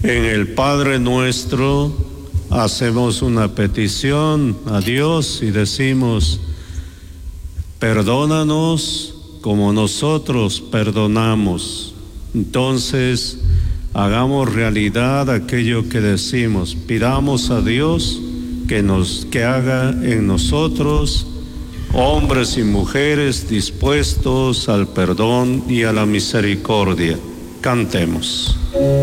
En el Padre Nuestro hacemos una petición a Dios y decimos: perdónanos como nosotros perdonamos. Entonces, hagamos realidad aquello que decimos. Pidamos a Dios que haga en nosotros hombres y mujeres dispuestos al perdón y a la misericordia. Cantemos.